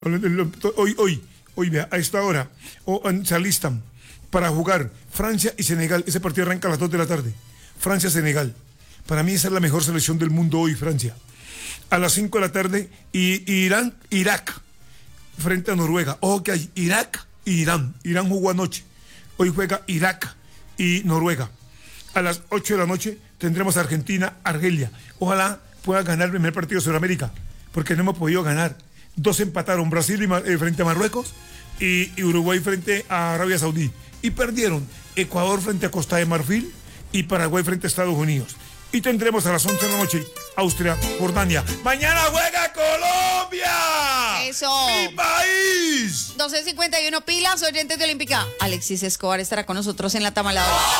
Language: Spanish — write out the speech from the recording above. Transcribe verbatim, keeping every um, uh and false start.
Hoy, hoy, hoy, vea, a esta hora, o, se alistan para jugar Francia y Senegal. Ese partido arranca a las dos de la tarde. Francia-Senegal. Para mí esa es la mejor selección del mundo hoy, Francia. A las cinco de la tarde, y, Irán, Irak, frente a Noruega. Ojo que hay Irak y Irán. Irán jugó anoche. Hoy juega Irak y Noruega. A las ocho de la noche tendremos Argentina, Argelia. Ojalá pueda ganar el primer partido de Sudamérica, porque no hemos podido ganar. Dos empataron, Brasil y, eh, frente a Marruecos y, y Uruguay frente a Arabia Saudí. Y perdieron Ecuador frente a Costa de Marfil y Paraguay frente a Estados Unidos. Y tendremos a las once de la noche Austria, Jordania. ¡Mañana juega Colombia! ¡Eso! ¡Mi país! doce cincuenta y uno pilas, oyentes de Olímpica. Alexis Escobar estará con nosotros en la Tamalada.